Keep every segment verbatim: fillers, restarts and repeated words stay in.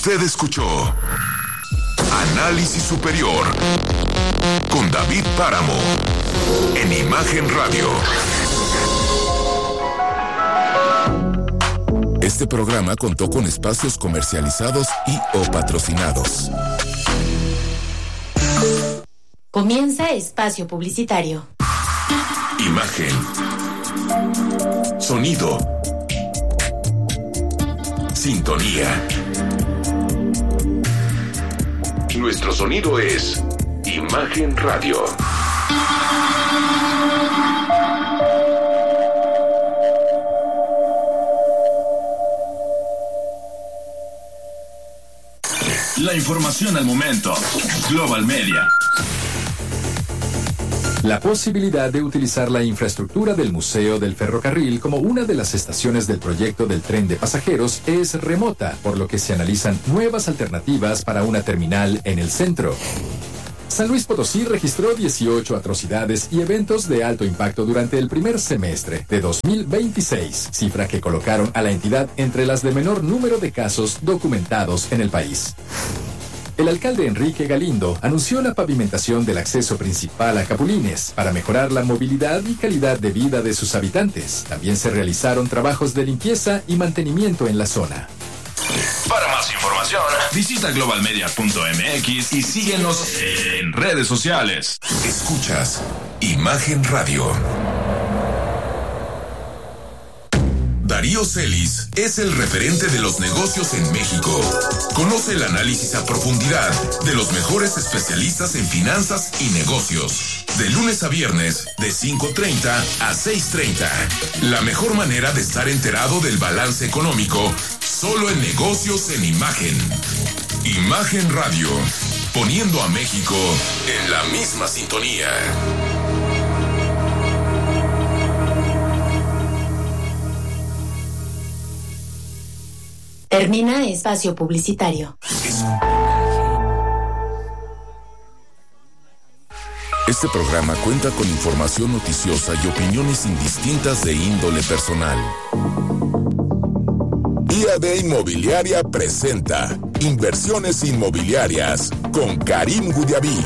Usted escuchó Análisis Superior con David Páramo en Imagen Radio. Este programa contó con espacios comercializados y o patrocinados. Comienza espacio publicitario. Imagen. Sonido. Sintonía. Nuestro sonido es Imagen Radio. La información al momento. Global Media. La posibilidad de utilizar la infraestructura del Museo del Ferrocarril como una de las estaciones del proyecto del tren de pasajeros es remota, por lo que se analizan nuevas alternativas para una terminal en el centro. San Luis Potosí registró dieciocho atrocidades y eventos de alto impacto durante el primer semestre de dos mil veintiséis, cifra que colocaron a la entidad entre las de menor número de casos documentados en el país. El alcalde Enrique Galindo anunció la pavimentación del acceso principal a Capulines para mejorar la movilidad y calidad de vida de sus habitantes. También se realizaron trabajos de limpieza y mantenimiento en la zona. Para más información, visita global media punto m x y síguenos en redes sociales. Escuchas Imagen Radio. Darío Celis es el referente de los negocios en México. Conoce el análisis a profundidad de los mejores especialistas en finanzas y negocios. De lunes a viernes, de cinco treinta a seis treinta. La mejor manera de estar enterado del balance económico, solo en negocios en Imagen. Imagen Radio, poniendo a México en la misma sintonía. Termina espacio publicitario. Este programa cuenta con información noticiosa y opiniones indistintas de índole personal. I A D Inmobiliaria presenta Inversiones Inmobiliarias con Karim Gudiaví.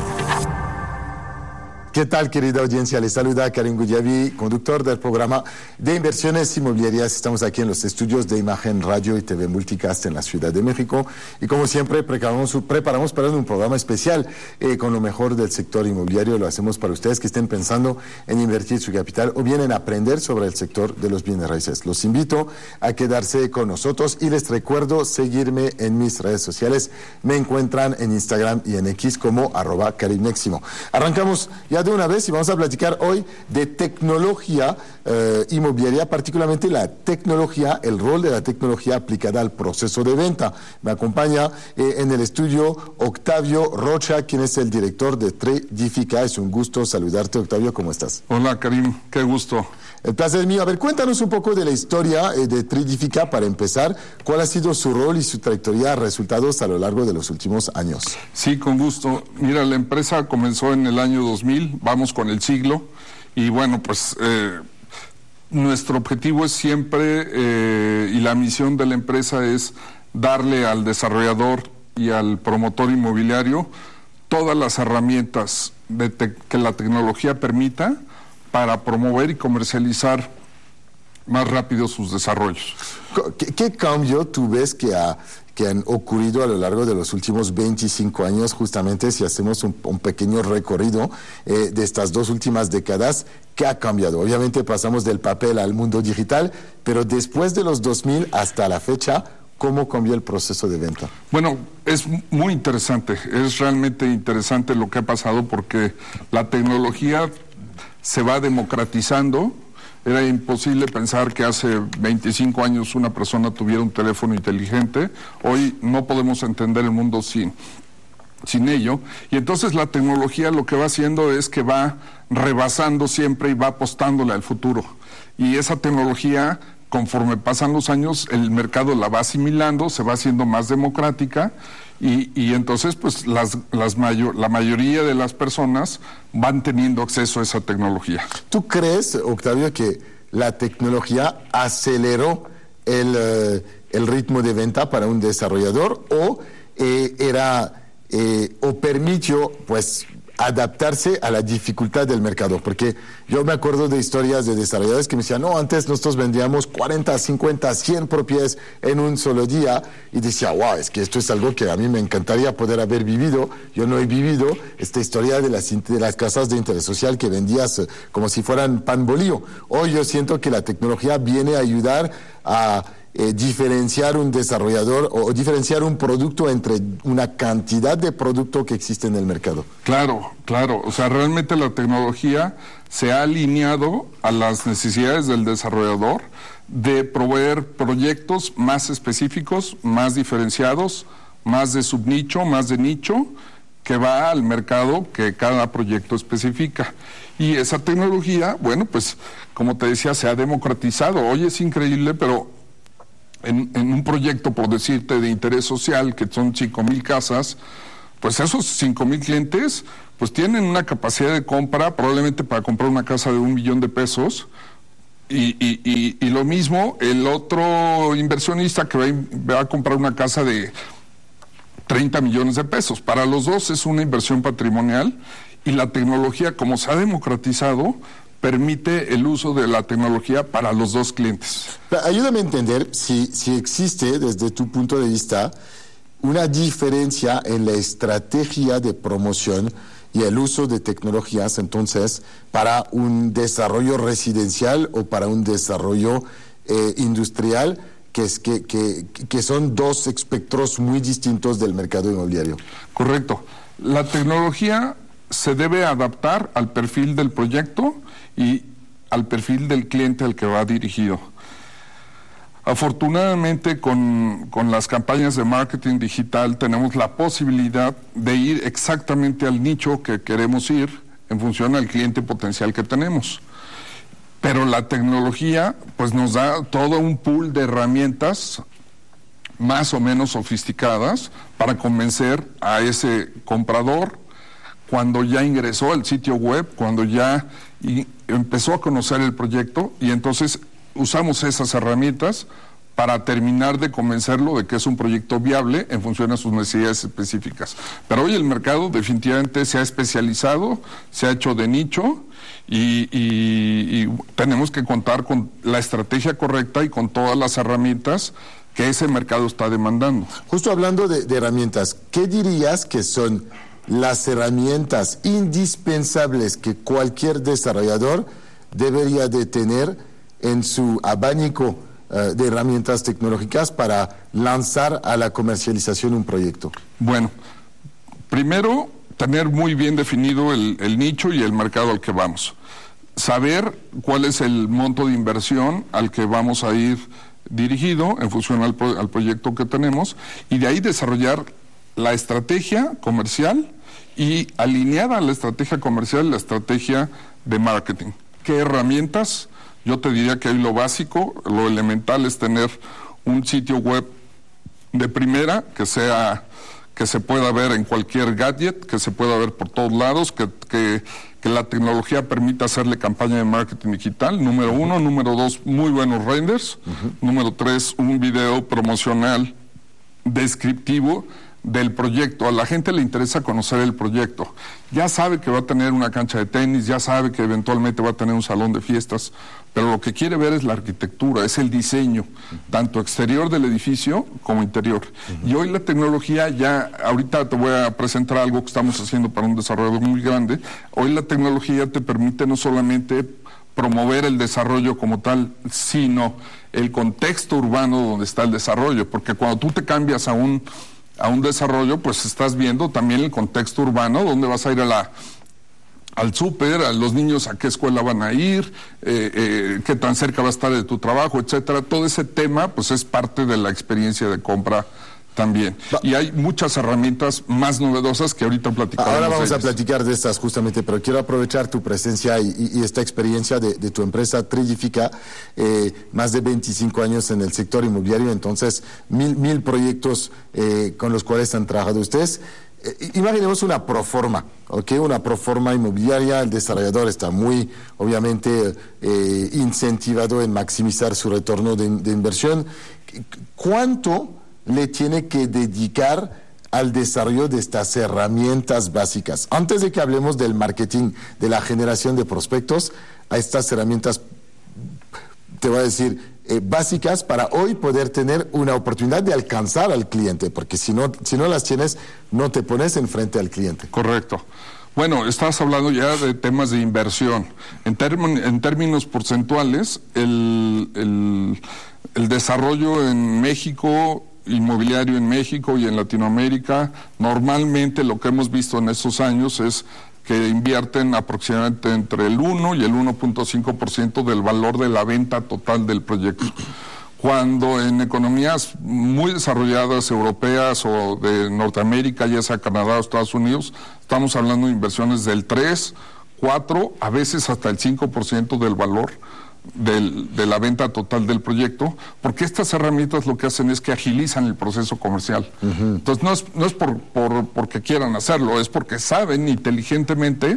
¿Qué tal, querida audiencia? Les saluda Karim Gudiaví, conductor del programa de inversiones inmobiliarias. Estamos aquí en los estudios de Imagen Radio y T V Multicast en la Ciudad de México. Y como siempre, preparamos, preparamos para un programa especial eh, con lo mejor del sector inmobiliario. Lo hacemos para ustedes que estén pensando en invertir su capital o bien en aprender sobre el sector de los bienes raíces. Los invito a quedarse con nosotros y les recuerdo seguirme en mis redes sociales. Me encuentran en Instagram y en X como arroba karimneximo. Arrancamos ya de una vez y vamos a platicar hoy de tecnología eh, inmobiliaria, particularmente la tecnología, el rol de la tecnología aplicada al proceso de venta. Me acompaña eh, en el estudio Octavio Rocha, quien es el director de Tredifica. Es un gusto saludarte, Octavio. ¿Cómo estás? Hola, Karim. Qué gusto. El placer es mío. A ver, cuéntanos un poco de la historia eh, de Tredifica para empezar. ¿Cuál ha sido su rol y su trayectoria, resultados a lo largo de los últimos años? Sí, con gusto. Mira, la empresa comenzó en el año dos mil, vamos con el siglo, y bueno, pues eh, nuestro objetivo es siempre, eh, y la misión de la empresa es darle al desarrollador y al promotor inmobiliario todas las herramientas de te- que la tecnología permita para promover y comercializar más rápido sus desarrollos. ¿Qué, qué cambio tú ves que, ha, que han ocurrido a lo largo de los últimos veinticinco años, justamente si hacemos un, un pequeño recorrido eh, de estas dos últimas décadas? ¿Qué ha cambiado? Obviamente pasamos del papel al mundo digital, pero después de los dos mil hasta la fecha, ¿cómo cambió el proceso de venta? Bueno, es muy interesante, es realmente interesante lo que ha pasado porque la tecnología se va democratizando. Era imposible pensar que hace veinticinco años una persona tuviera un teléfono inteligente. Hoy no podemos entender el mundo sin, sin ello. Y entonces la tecnología lo que va haciendo es que va rebasando siempre y va apostándole al futuro. Y esa tecnología, conforme pasan los años, el mercado la va asimilando, se va haciendo más democrática. Y, y entonces, pues, las, las mayor, la mayoría de las personas van teniendo acceso a esa tecnología. ¿Tú crees, Octavio, que la tecnología aceleró el, eh, el ritmo de venta para un desarrollador o eh, era eh, o permitió pues adaptarse a la dificultad del mercado, porque yo me acuerdo de historias de desarrolladores que me decían, no, antes nosotros vendíamos cuarenta, cincuenta, cien propiedades en un solo día, y decía, wow, es que esto es algo que a mí me encantaría poder haber vivido. Yo no he vivido esta historia de las, de las casas de interés social que vendías eh, como si fueran pan bolillo. Hoy yo siento que la tecnología viene a ayudar a Eh, diferenciar un desarrollador o, o diferenciar un producto entre una cantidad de producto que existe en el mercado. Claro, claro. O sea, realmente la tecnología se ha alineado a las necesidades del desarrollador de proveer proyectos más específicos, más diferenciados, más de subnicho, más de nicho, que va al mercado que cada proyecto especifica. Y esa tecnología, bueno, pues, como te decía, se ha democratizado. Hoy es increíble, pero En, en un proyecto, por decirte, de interés social, que son cinco mil casas, pues esos cinco mil clientes pues tienen una capacidad de compra probablemente para comprar una casa de un millón de pesos, y, y, y, y lo mismo el otro inversionista que va a, va a comprar una casa de treinta millones de pesos. Para los dos es una inversión patrimonial, y la tecnología, como se ha democratizado, permite el uso de la tecnología para los dos clientes. Ayúdame a entender si, si existe, desde tu punto de vista, una diferencia en la estrategia de promoción y el uso de tecnologías, entonces, para un desarrollo residencial o para un desarrollo eh, industrial, que, es, que, que, que son dos espectros muy distintos del mercado inmobiliario. Correcto. La tecnología se debe adaptar al perfil del proyecto y al perfil del cliente al que va dirigido. Afortunadamente, con, con las campañas de marketing digital tenemos la posibilidad de ir exactamente al nicho que queremos ir en función al cliente potencial que tenemos. Pero la tecnología pues nos da todo un pool de herramientas más o menos sofisticadas para convencer a ese comprador cuando ya ingresó al sitio web, cuando ya y empezó a conocer el proyecto, y entonces usamos esas herramientas para terminar de convencerlo de que es un proyecto viable en función a sus necesidades específicas. Pero hoy el mercado definitivamente se ha especializado, se ha hecho de nicho, y, y, y tenemos que contar con la estrategia correcta y con todas las herramientas que ese mercado está demandando. Justo hablando de, de herramientas, ¿qué dirías que son las herramientas indispensables que cualquier desarrollador debería de tener en su abanico uh, de herramientas tecnológicas para lanzar a la comercialización un proyecto? Bueno, primero, tener muy bien definido el, el nicho y el mercado al que vamos. Saber cuál es el monto de inversión al que vamos a ir dirigido en función al, pro, al proyecto que tenemos, y de ahí desarrollar la estrategia comercial y alineada a la estrategia comercial, la estrategia de marketing. ¿Qué herramientas? Yo te diría que ahí lo básico, lo elemental es tener un sitio web de primera, que sea, que se pueda ver en cualquier gadget, que se pueda ver por todos lados, que, que, que la tecnología permita hacerle campaña de marketing digital, número uno. Número dos, muy buenos renders. Uh-huh. Número tres, un video promocional descriptivo del proyecto. A la gente le interesa conocer el proyecto. Ya sabe que va a tener una cancha de tenis, ya sabe que eventualmente va a tener un salón de fiestas, pero lo que quiere ver es la arquitectura, es el diseño, uh-huh. tanto exterior del edificio como interior. Uh-huh. Y hoy la tecnología ya, ahorita te voy a presentar algo que estamos haciendo para un desarrollador muy grande. Hoy la tecnología te permite no solamente promover el desarrollo como tal, sino el contexto urbano donde está el desarrollo, porque cuando tú te cambias a un a un desarrollo, pues estás viendo también el contexto urbano, dónde vas a ir a la, al súper, a los niños a qué escuela van a ir, eh, eh, qué tan cerca va a estar de tu trabajo, etcétera. Todo ese tema, pues es parte de la experiencia de compra también. Y hay muchas herramientas más novedosas que ahorita platicamos. Ahora vamos a platicar de estas justamente, pero quiero aprovechar tu presencia y, y, y esta experiencia de, de tu empresa Tridifica, eh, más de veinticinco años en el sector inmobiliario, entonces mil, mil proyectos eh, con los cuales han trabajado ustedes. eh, imaginemos una proforma, ¿ok? Una proforma inmobiliaria, el desarrollador está muy, obviamente, eh, incentivado en maximizar su retorno de, de inversión. ¿Cuánto le tiene que dedicar al desarrollo de estas herramientas básicas? Antes de que hablemos del marketing, de la generación de prospectos, a estas herramientas, te voy a decir, eh, básicas para hoy poder tener una oportunidad de alcanzar al cliente, porque si no, si no las tienes, no te pones enfrente al cliente. Correcto. Bueno, estás hablando ya de temas de inversión. En, term- en términos porcentuales, el, el, el desarrollo en México, inmobiliario en México y en Latinoamérica, normalmente lo que hemos visto en estos años es que invierten aproximadamente entre el uno y el uno punto cinco por ciento del valor de la venta total del proyecto. Cuando en economías muy desarrolladas, europeas o de Norteamérica, ya sea Canadá o Estados Unidos, estamos hablando de inversiones del tres, cuatro, a veces hasta el cinco por ciento del valor Del, de la venta total del proyecto, porque estas herramientas lo que hacen es que agilizan el proceso comercial. Uh-huh. Entonces no es, no es por, por, porque quieran hacerlo, es porque saben inteligentemente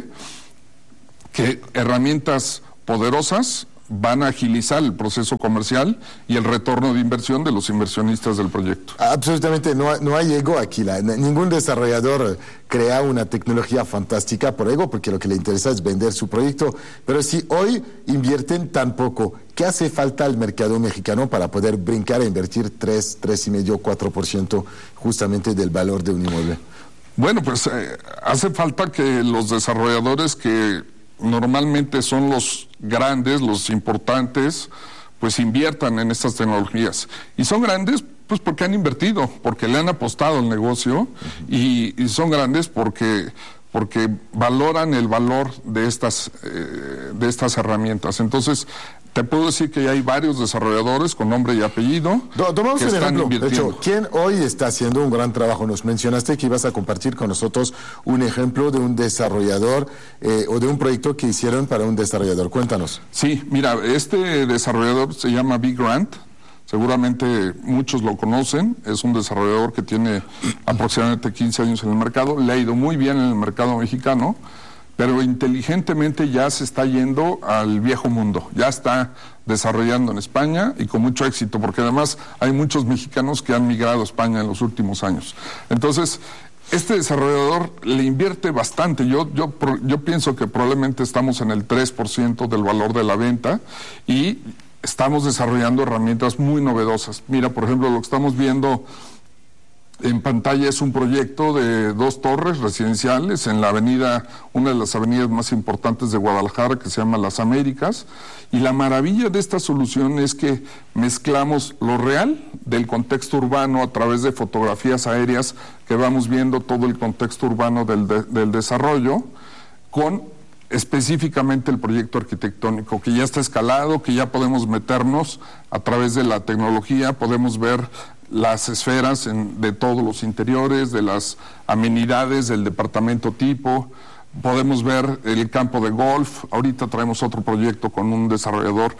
que herramientas poderosas van a agilizar el proceso comercial y el retorno de inversión de los inversionistas del proyecto. Absolutamente, no, no hay ego aquí. La, ningún desarrollador crea una tecnología fantástica por ego, porque lo que le interesa es vender su proyecto. Pero si hoy invierten tan poco, ¿qué hace falta al mercado mexicano para poder brincar a invertir tres, tres y medio, cuatro por ciento justamente del valor de un inmueble? Bueno, pues eh, hace falta que los desarrolladores que normalmente son los grandes, los importantes, pues inviertan en estas tecnologías. Y son grandes pues porque han invertido, porque le han apostado al negocio, uh-huh. y, y son grandes porque, porque valoran el valor de estas, eh, de estas herramientas. Entonces, te puedo decir que ya hay varios desarrolladores con nombre y apellido Tomamos que un están ejemplo. De invirtiendo. hecho, ¿quién hoy está haciendo un gran trabajo? Nos mencionaste que ibas a compartir con nosotros un ejemplo de un desarrollador eh, o de un proyecto que hicieron para un desarrollador. Cuéntanos. Sí, mira, este desarrollador se llama Big Grant. Seguramente muchos lo conocen. Es un desarrollador que tiene aproximadamente quince años en el mercado. Le ha ido muy bien en el mercado mexicano, pero inteligentemente ya se está yendo al viejo mundo, ya está desarrollando en España y con mucho éxito, porque además hay muchos mexicanos que han migrado a España en los últimos años. Entonces, este desarrollador le invierte bastante. Yo, yo, yo pienso que probablemente estamos en el tres por ciento del valor de la venta y estamos desarrollando herramientas muy novedosas. Mira, por ejemplo, lo que estamos viendo en pantalla es un proyecto de dos torres residenciales en la avenida, una de las avenidas más importantes de Guadalajara, que se llama Las Américas, y la maravilla de esta solución es que mezclamos lo real del contexto urbano a través de fotografías aéreas que vamos viendo todo el contexto urbano del, de, del desarrollo con específicamente el proyecto arquitectónico, que ya está escalado, que ya podemos meternos a través de la tecnología, podemos ver las esferas en, de todos los interiores, de las amenidades del departamento tipo, podemos ver el campo de golf. Ahorita traemos otro proyecto con un desarrollador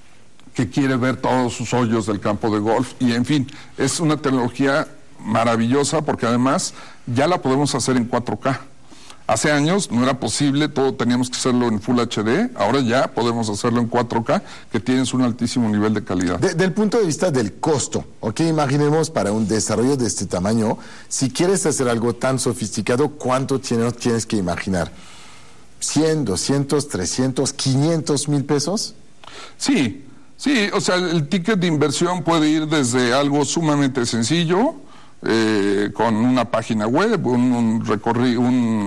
que quiere ver todos sus hoyos del campo de golf, y en fin, es una tecnología maravillosa porque además ya la podemos hacer en cuatro K. Hace años no era posible, todo teníamos que hacerlo en Full H D, ahora ya podemos hacerlo en cuatro K, que tienes un altísimo nivel de calidad. De, del punto de vista del costo, ¿ok? Imaginemos para un desarrollo de este tamaño, si quieres hacer algo tan sofisticado, ¿cuánto tienes, tienes que imaginar? ¿cien, doscientos, trescientos, quinientos mil pesos? Sí, sí, o sea, el ticket de inversión puede ir desde algo sumamente sencillo, Eh, con una página web, un, un, recorri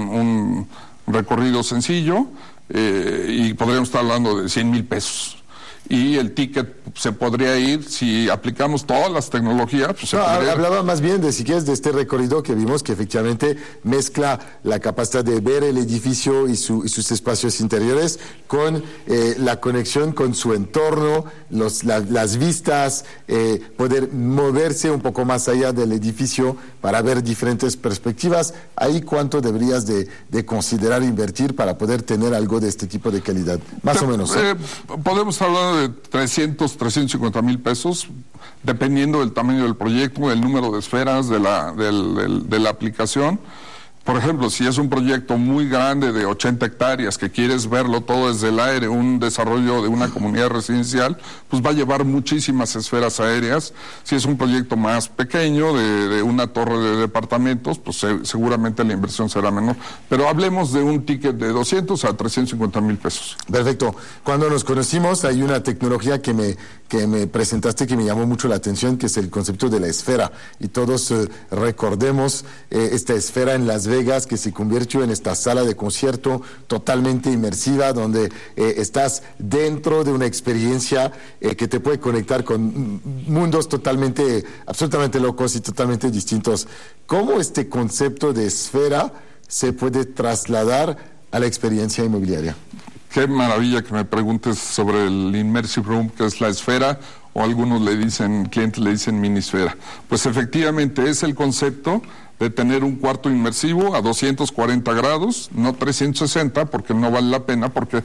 un, un recorrido sencillo, eh, y podríamos estar hablando de cien mil pesos. Y el ticket se podría ir, si aplicamos todas las tecnologías, pues se no, podría... Hablaba más bien de, si quieres, de este recorrido que vimos, que efectivamente mezcla la capacidad de ver el edificio y, su, y sus espacios interiores con eh, la conexión con su entorno, los, la, las vistas, eh, poder moverse un poco más allá del edificio para ver diferentes perspectivas. ¿Ahí cuánto deberías de, de considerar invertir para poder tener algo de este tipo de calidad? Más Pero, o menos. ¿eh? Eh, podemos hablar de trescientos, trescientos cincuenta mil pesos, dependiendo del tamaño del proyecto, del número de esferas, de la, del, del, de la aplicación. Por ejemplo, si es un proyecto muy grande de ochenta hectáreas que quieres verlo todo desde el aire, un desarrollo de una comunidad residencial, pues va a llevar muchísimas esferas aéreas. Si es un proyecto más pequeño, de, de una torre de departamentos, pues se, seguramente la inversión será menor. Pero hablemos de un ticket de doscientos a trescientos cincuenta mil pesos. Perfecto. Cuando nos conocimos hay una tecnología que me, que me presentaste que me llamó mucho la atención, que es el concepto de la esfera. Y todos eh, recordemos eh, esta esfera en Las Vegas, que se convirtió en esta sala de concierto totalmente inmersiva, donde eh, estás dentro de una experiencia eh, que te puede conectar con mundos totalmente, absolutamente locos y totalmente distintos. ¿Cómo este concepto de esfera se puede trasladar a la experiencia inmobiliaria? Qué maravilla que me preguntes sobre el Immersive Room, que es la esfera, o algunos le dicen, clientes le dicen minisfera. Pues efectivamente es el concepto de tener un cuarto inmersivo a doscientos cuarenta grados, no trescientos sesenta, porque no vale la pena, porque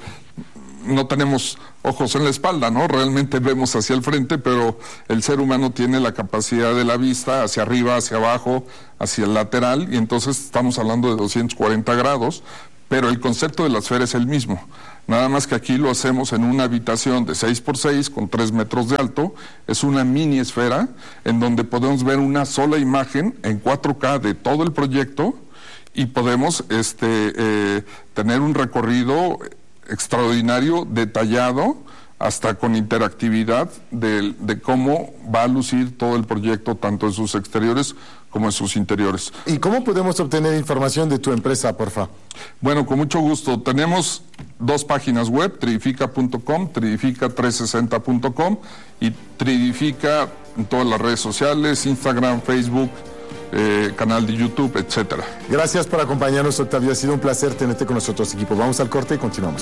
no tenemos ojos en la espalda, ¿no? Realmente vemos hacia el frente, pero el ser humano tiene la capacidad de la vista hacia arriba, hacia abajo, hacia el lateral, y entonces estamos hablando de doscientos cuarenta grados, pero el concepto de la esfera es el mismo. Nada más que aquí lo hacemos en una habitación de seis por seis con tres metros de alto. Es una mini esfera en donde podemos ver una sola imagen en cuatro K de todo el proyecto y podemos este, eh, tener un recorrido extraordinario, detallado, hasta con interactividad de, de cómo va a lucir todo el proyecto, tanto en sus exteriores como en sus interiores. ¿Y cómo podemos obtener información de tu empresa, porfa? Bueno, con mucho gusto. Tenemos dos páginas web, tridifica punto com, tridifica trescientos sesenta punto com y Tridifica en todas las redes sociales, Instagram, Facebook, eh, canal de YouTube, etcétera. Gracias por acompañarnos, Octavio. Ha sido un placer tenerte con nosotros, equipo. Vamos al corte y continuamos.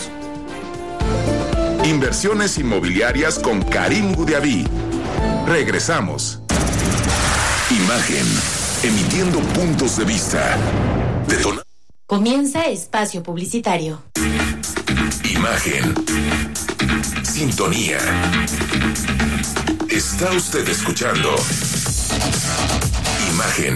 Inversiones inmobiliarias con Karim Goudiaby. Regresamos. Imagen, emitiendo puntos de vista. Detona. Comienza espacio publicitario. Imagen. Sintonía. Está usted escuchando. Imagen.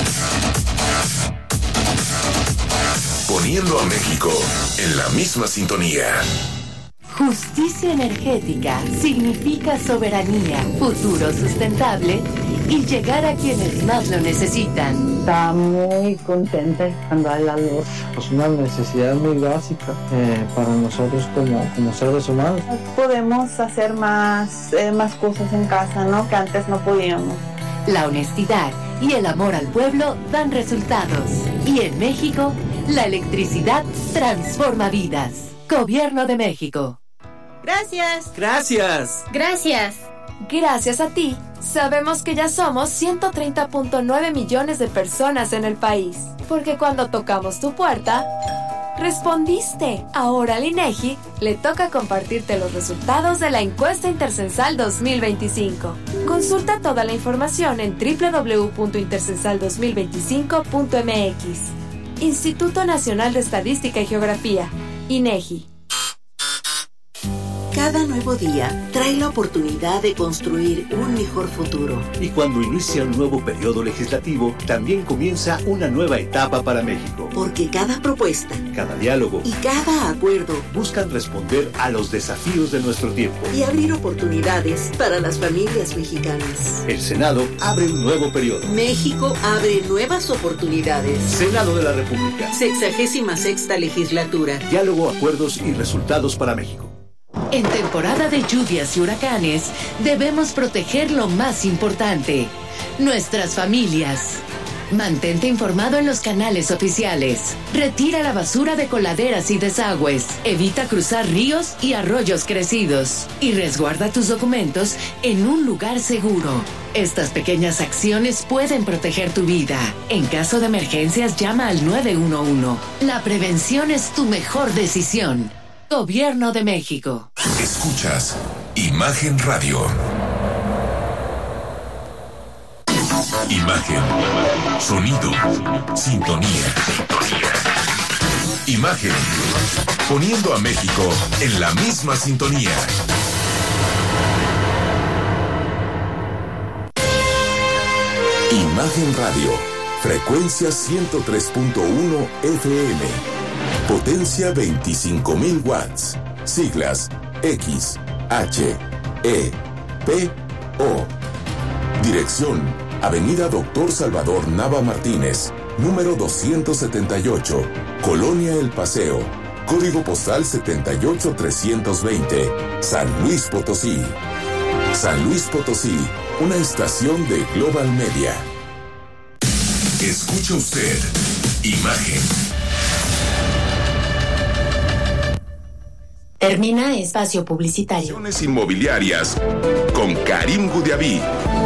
Poniendo a México en la misma sintonía. Justicia energética significa soberanía, futuro sustentable y llegar a quienes más lo necesitan. Está muy contenta cuando hay la luz. Es una necesidad muy básica eh, para nosotros como, como seres humanos. Podemos hacer más, eh, más cosas en casa, ¿no? Que antes no podíamos. La honestidad y el amor al pueblo dan resultados. Y en México, la electricidad transforma vidas. Gobierno de México. Gracias. Gracias. Gracias. Gracias a ti, sabemos que ya somos ciento treinta punto nueve millones de personas en el país. Porque cuando tocamos tu puerta, respondiste. Ahora al INEGI le toca compartirte los resultados de la encuesta Intercensal dos mil veinticinco. Consulta toda la información en doble u doble u doble u punto intercensal dos mil veinticinco punto m x. Instituto Nacional de Estadística y Geografía, INEGI. Cada nuevo día trae la oportunidad de construir un mejor futuro. Y cuando inicia un nuevo periodo legislativo, también comienza una nueva etapa para México. Porque cada propuesta, cada diálogo y cada acuerdo buscan responder a los desafíos de nuestro tiempo y abrir oportunidades para las familias mexicanas. El Senado abre un nuevo periodo. México abre nuevas oportunidades. Senado de la República. Sexagésima sexta legislatura. Diálogo, acuerdos y resultados para México. En temporada de lluvias y huracanes, debemos proteger lo más importante, nuestras familias. Mantente informado en los canales oficiales. Retira la basura de coladeras y desagües. Evita cruzar ríos y arroyos crecidos. Y resguarda tus documentos en un lugar seguro. Estas pequeñas acciones pueden proteger tu vida. En caso de emergencias, llama al nueve uno uno. La prevención es tu mejor decisión. Gobierno de México. Escuchas Imagen Radio. Imagen, sonido, sintonía. Imagen, poniendo a México en la misma sintonía. Imagen Radio, Frecuencia ciento tres punto uno F M. Potencia veinticinco mil watts. Siglas X, H, E, P, O. Dirección: Avenida Doctor Salvador Nava Martínez, número doscientos setenta y ocho, Colonia El Paseo. Código postal setenta y ocho trescientos veinte, San Luis Potosí. San Luis Potosí, una estación de Global Media. Escucha usted Imagen. Termina espacio publicitario. Inmobiliarias con Karim Gudiaby.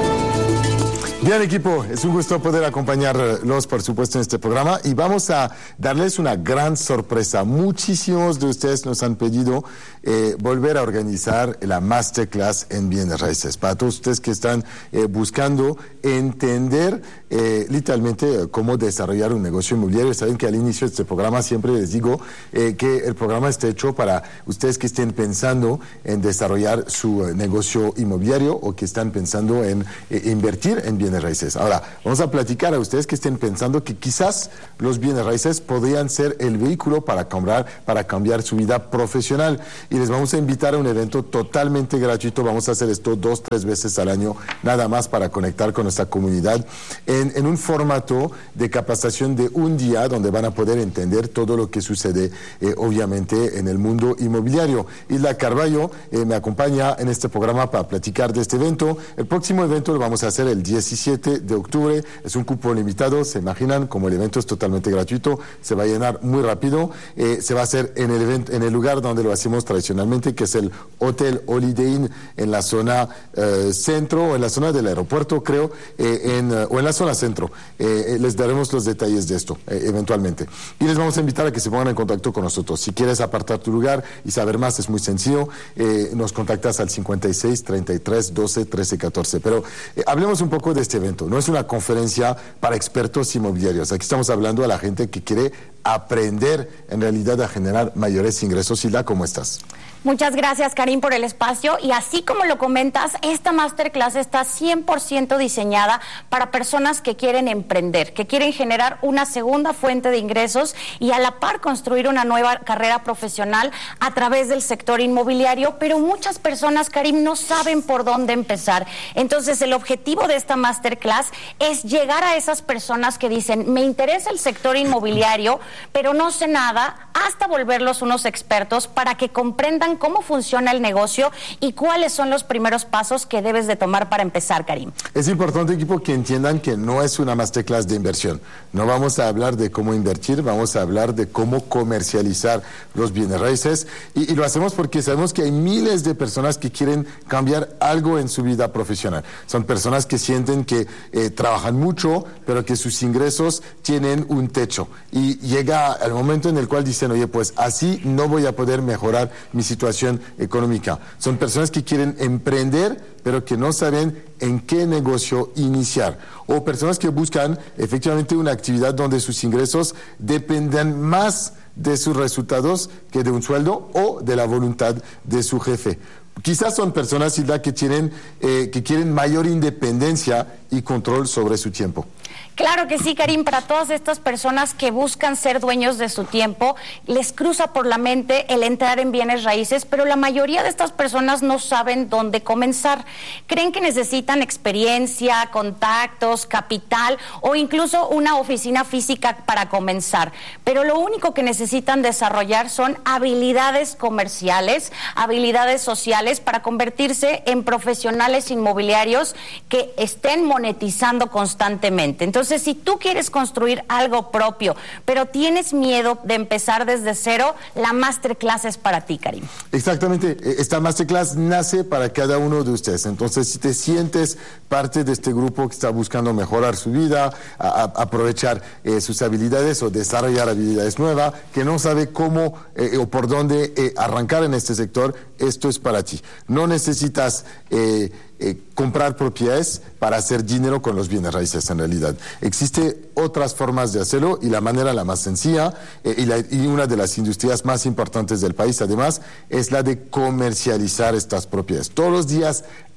Bien, equipo, es un gusto poder acompañarlos, por supuesto, en este programa y vamos a darles una gran sorpresa. Muchísimos de ustedes nos han pedido eh, volver a organizar la Masterclass en Bienes Raíces. Para todos ustedes que están eh, buscando entender eh, literalmente cómo desarrollar un negocio inmobiliario, saben que al inicio de este programa siempre les digo eh, que el programa está hecho para ustedes que estén pensando en desarrollar su eh, negocio inmobiliario o que están pensando en eh, invertir en bienes raíces. Ahora, vamos a platicar a ustedes que estén pensando que quizás los bienes raíces podrían ser el vehículo para cambiar, para cambiar su vida profesional. Y les vamos a invitar a un evento totalmente gratuito. Vamos a hacer esto dos, tres veces al año, nada más para conectar con nuestra comunidad en, en un formato de capacitación de un día donde van a poder entender todo lo que sucede, eh, obviamente, en el mundo inmobiliario. Isla Carballo eh, me acompaña en este programa para platicar de este evento. El próximo evento lo vamos a hacer el diecisiete de octubre, es un cupo limitado, se imaginan, como el evento es totalmente gratuito, se va a llenar muy rápido, eh, se va a hacer en el evento, en el lugar donde lo hacemos tradicionalmente, que es el Hotel Holiday Inn, en la zona eh, centro, o en la zona del aeropuerto, creo, eh, en, uh, o en la zona centro. Eh, les daremos los detalles de esto, eh, eventualmente. Y les vamos a invitar a que se pongan en contacto con nosotros. Si quieres apartar tu lugar y saber más, es muy sencillo, eh, nos contactas al cincuenta y seis, treinta y tres, doce, trece, catorce. Pero eh, hablemos un poco de este evento. No es una conferencia para expertos inmobiliarios. Aquí estamos hablando a la gente que quiere aprender en realidad a generar mayores ingresos. Hilda, ¿cómo estás? Muchas gracias, Karim, por el espacio. Y así como lo comentas, esta masterclass está cien por ciento diseñada para personas que quieren emprender, que quieren generar una segunda fuente de ingresos y a la par construir una nueva carrera profesional a través del sector inmobiliario. Pero muchas personas, Karim, no saben por dónde empezar. Entonces, el objetivo de esta masterclass es llegar a esas personas que dicen, me interesa el sector inmobiliario, pero no sé nada, hasta volverlos unos expertos para que comprendan cómo funciona el negocio y cuáles son los primeros pasos que debes de tomar para empezar, Karim. Es importante, equipo, que entiendan que no es una masterclass de inversión. No vamos a hablar de cómo invertir, vamos a hablar de cómo comercializar los bienes raíces y, y lo hacemos porque sabemos que hay miles de personas que quieren cambiar algo en su vida profesional. Son personas que sienten que eh, trabajan mucho, pero que sus ingresos tienen un techo y llega el momento en el cual dicen, oye, pues así no voy a poder mejorar mi situación económica. Son personas que quieren emprender, pero que no saben en qué negocio iniciar. O personas que buscan efectivamente una actividad donde sus ingresos dependan más de sus resultados que de un sueldo o de la voluntad de su jefe. Quizás son personas, Hilda, que tienen, eh, que quieren mayor independencia y control sobre su tiempo. Claro que sí, Karim, para todas estas personas que buscan ser dueños de su tiempo, les cruza por la mente el entrar en bienes raíces, pero la mayoría de estas personas no saben dónde comenzar. Creen que necesitan experiencia, contactos, capital o incluso una oficina física para comenzar. Pero lo único que necesitan desarrollar son habilidades comerciales, habilidades sociales para convertirse en profesionales inmobiliarios que estén monetizando constantemente. Entonces, si tú quieres construir algo propio, pero tienes miedo de empezar desde cero, la masterclass es para ti, Karim. Exactamente. Esta masterclass nace para cada uno de ustedes. Entonces, si te sientes parte de este grupo que está buscando mejorar su vida, a, a, aprovechar eh, sus habilidades o desarrollar habilidades nuevas, que no sabe cómo eh, o por dónde eh, arrancar en este sector, esto es para ti. No necesitas eh, eh, comprar propiedades para hacer dinero con los bienes raíces, en realidad. Existen otras formas de hacerlo y la manera la más sencilla eh, y, la, y una de las industrias más importantes del país, además, es la de comercializar estas propiedades. Todos los días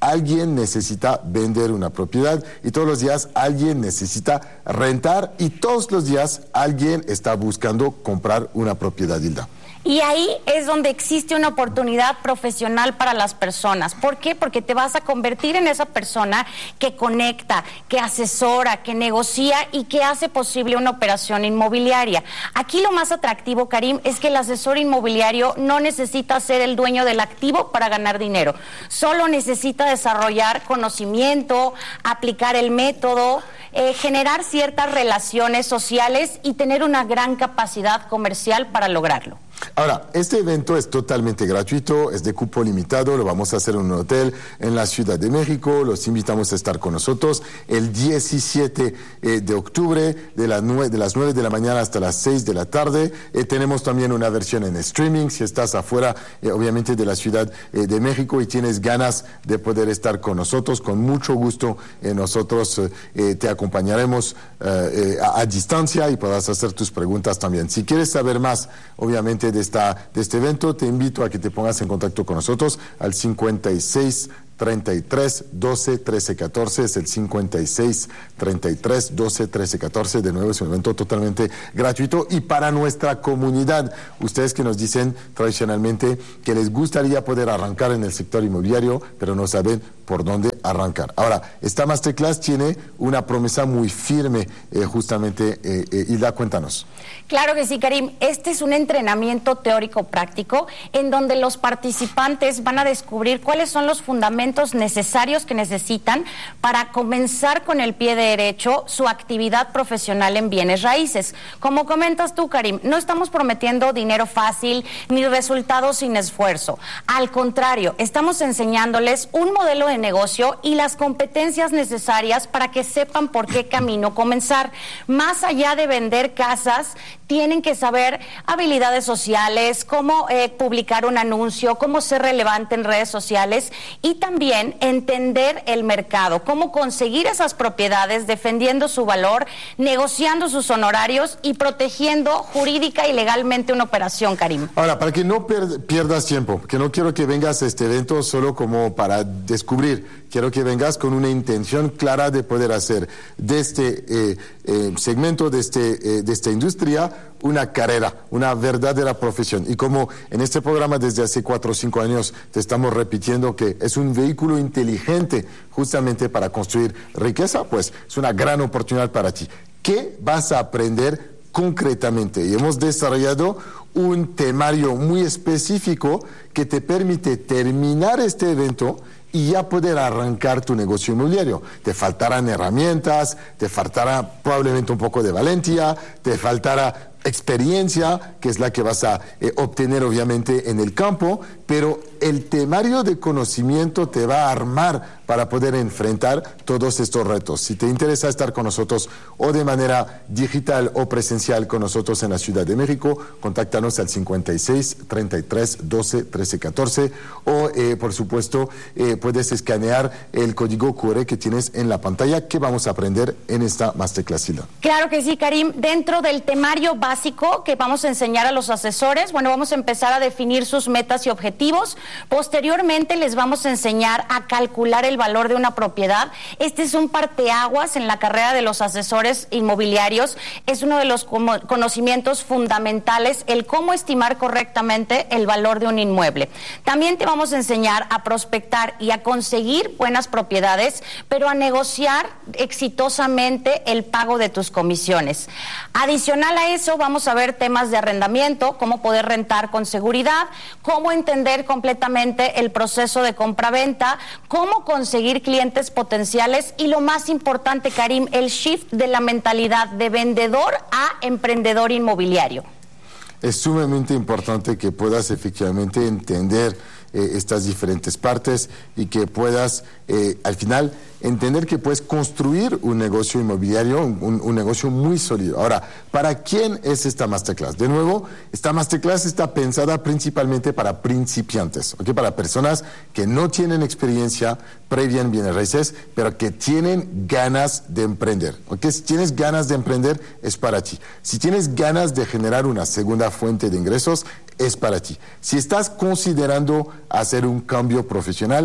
alguien necesita vender una propiedad y todos los días alguien necesita rentar y todos los días alguien está buscando comprar una propiedad, Hilda. Y ahí es donde existe una oportunidad profesional para las personas. ¿Por qué? Porque te vas a convertir en esa persona que conecta, que asesora, que negocia y que hace posible una operación inmobiliaria. Aquí lo más atractivo, Karim, es que el asesor inmobiliario no necesita ser el dueño del activo para ganar dinero. Solo necesita desarrollar conocimiento, aplicar el método, eh, generar ciertas relaciones sociales y tener una gran capacidad comercial para lograrlo. Ahora, este evento es totalmente gratuito, es de cupo limitado, lo vamos a hacer en un hotel en la Ciudad de México, los invitamos a estar con nosotros el diecisiete eh, de octubre de, la nueve, de las nueve de la mañana hasta las seis de la tarde. Eh, tenemos también una versión en streaming, si estás afuera, eh, obviamente, de la Ciudad eh, de México y tienes ganas de poder estar con nosotros, con mucho gusto eh, nosotros eh, te acompañaremos eh, eh, a, a distancia y podrás hacer tus preguntas también. Si quieres saber más, obviamente, de, esta, de este evento, te invito a que te pongas en contacto con nosotros al cincuenta y seis, treinta y tres, doce, trece, catorce, es el cincuenta y seis, treinta y tres, doce, trece, catorce, de nuevo es un evento totalmente gratuito y para nuestra comunidad, ustedes que nos dicen tradicionalmente que les gustaría poder arrancar en el sector inmobiliario, pero no saben por dónde arrancar. Ahora, esta Masterclass tiene una promesa muy firme, eh, justamente, eh, eh, Hilda, cuéntanos. Claro que sí, Karim. Este es un entrenamiento teórico práctico en donde los participantes van a descubrir cuáles son los fundamentos necesarios que necesitan para comenzar con el pie derecho su actividad profesional en bienes raíces. Como comentas tú, Karim, no estamos prometiendo dinero fácil ni resultados sin esfuerzo. Al contrario, estamos enseñándoles un modelo de negocio y las competencias necesarias para que sepan por qué camino comenzar. Más allá de vender casas, tienen que saber habilidades sociales, cómo eh, publicar un anuncio, cómo ser relevante en redes sociales y también entender el mercado, cómo conseguir esas propiedades defendiendo su valor, negociando sus honorarios y protegiendo jurídica y legalmente una operación, Karim. Ahora, para que no per- pierdas tiempo, que no quiero que vengas a este evento solo como para descubrir, quiero que vengas con una intención clara de poder hacer de este eh, eh, segmento, de, este, eh, de esta industria, una carrera, una verdadera profesión. Y como en este programa desde hace cuatro o cinco años te estamos repitiendo que es un vehículo inteligente justamente para construir riqueza, pues es una gran oportunidad para ti. ¿Qué vas a aprender concretamente? Y hemos desarrollado un temario muy específico que te permite terminar este evento y ya poder arrancar tu negocio inmobiliario. Te faltarán herramientas, te faltará probablemente un poco de valentía, te faltará experiencia, que es la que vas a eh, obtener obviamente en el campo, pero el temario de conocimiento te va a armar para poder enfrentar todos estos retos. Si te interesa estar con nosotros o de manera digital o presencial con nosotros en la Ciudad de México, contáctanos al cincuenta y seis, treinta y tres, doce, trece, catorce o eh, por supuesto eh, puedes escanear el código cu erre que tienes en la pantalla que vamos a aprender en esta Masterclass. Claro que sí, Karim. Dentro del temario básico que vamos a enseñar a los asesores, bueno, vamos a empezar a definir sus metas y objetivos. Posteriormente les vamos a enseñar a calcular el valor de una propiedad. Este es un parteaguas en la carrera de los asesores inmobiliarios. Es uno de los conocimientos fundamentales, el cómo estimar correctamente el valor de un inmueble. También te vamos a enseñar a prospectar y a conseguir buenas propiedades, pero a negociar exitosamente el pago de tus comisiones. Adicional a eso, vamos a ver temas de arrendamiento, cómo poder rentar con seguridad, cómo entender completamente el proceso de compra-venta, cómo conseguir clientes potenciales y lo más importante, Karim, el shift de la mentalidad de vendedor a emprendedor inmobiliario. Es sumamente importante que puedas efectivamente entender eh, estas diferentes partes y que puedas eh, al final entender que puedes construir un negocio inmobiliario, un, un negocio muy sólido. Ahora, ¿para quién es esta Masterclass? De nuevo, esta Masterclass está pensada principalmente para principiantes, ¿okay? Para personas que no tienen experiencia previa en bienes raíces, pero que tienen ganas de emprender, ¿okay? Si tienes ganas de emprender, es para ti. Si tienes ganas de generar una segunda fuente de ingresos, es para ti. Si estás considerando hacer un cambio profesional,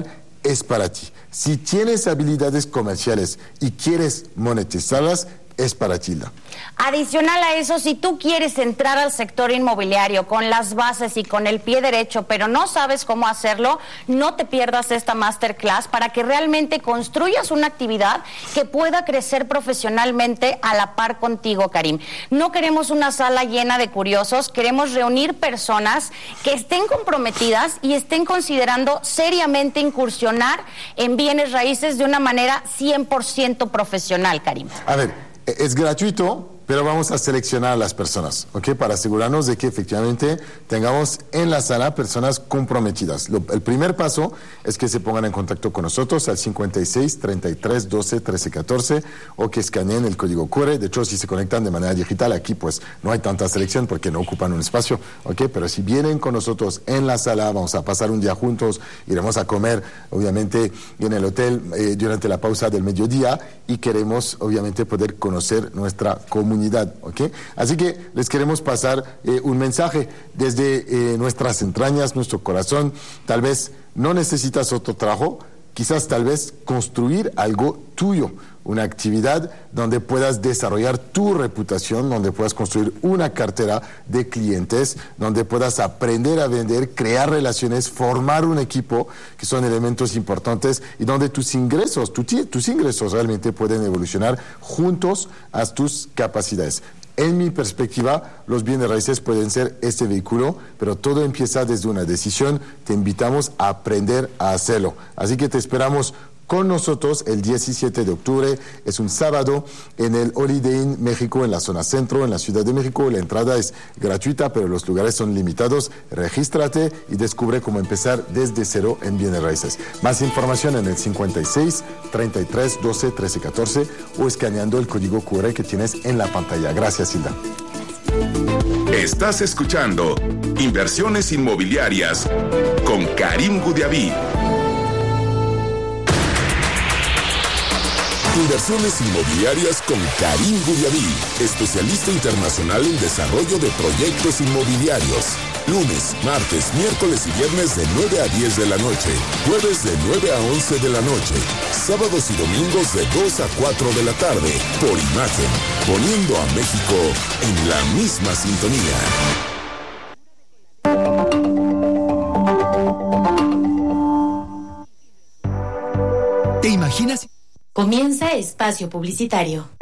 es para ti. Si tienes habilidades comerciales y quieres monetizarlas, es para Tilda. Adicional a eso, si tú quieres entrar al sector inmobiliario con las bases y con el pie derecho, pero no sabes cómo hacerlo, no te pierdas esta masterclass para que realmente construyas una actividad que pueda crecer profesionalmente a la par contigo, Karim. No queremos una sala llena de curiosos, queremos reunir personas que estén comprometidas y estén considerando seriamente incursionar en bienes raíces de una manera cien por ciento profesional, Karim. A ver, es gratuito, pero vamos a seleccionar a las personas, ¿ok? Para asegurarnos de que efectivamente tengamos en la sala personas comprometidas. Lo, el primer paso es que se pongan en contacto con nosotros al cincuenta y seis, treinta y tres, doce, trece, catorce o que escaneen el código Q R. De hecho, si se conectan de manera digital, aquí pues no hay tanta selección porque no ocupan un espacio, ¿ok? Pero si vienen con nosotros en la sala, vamos a pasar un día juntos, iremos a comer, obviamente, en el hotel eh, durante la pausa del mediodía y queremos, obviamente, poder conocer nuestra comunidad. ¿Okay? Así que les queremos pasar eh, un mensaje desde eh, nuestras entrañas, nuestro corazón. Tal vez no necesitas otro trabajo, quizás tal vez construir algo tuyo, una actividad donde puedas desarrollar tu reputación, donde puedas construir una cartera de clientes, donde puedas aprender a vender, crear relaciones, formar un equipo, que son elementos importantes, y donde tus ingresos, tu, tus ingresos realmente pueden evolucionar juntos a tus capacidades. En mi perspectiva, los bienes raíces pueden ser este vehículo, pero todo empieza desde una decisión. Te invitamos a aprender a hacerlo. Así que te esperamos con nosotros el diecisiete de octubre, es un sábado, en el Holiday Inn México, en la zona centro, en la Ciudad de México. La entrada es gratuita, pero los lugares son limitados. Regístrate y descubre cómo empezar desde cero en bienes raíces. Más información en el cincuenta y seis, treinta y tres, doce, trece, catorce o escaneando el código Q R que tienes en la pantalla. Gracias, Hilda. Estás escuchando Inversiones Inmobiliarias con Karim Goudiaby. Inversiones Inmobiliarias con Karim Goudiaby, especialista internacional en desarrollo de proyectos inmobiliarios. Lunes, martes, miércoles y viernes de nueve a diez de la noche. Jueves de nueve a once de la noche. Sábados y domingos de dos a cuatro de la tarde. Por Imagen, poniendo a México en la misma sintonía. ¿Te imaginas? Comienza espacio publicitario.